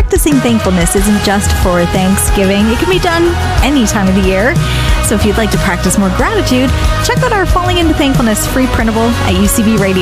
practicing thankfulness isn't just for Thanksgiving. It can be done any time of the year. So if you'd like to practice more gratitude, check out our Falling into Thankfulness free printable at UCB Radio.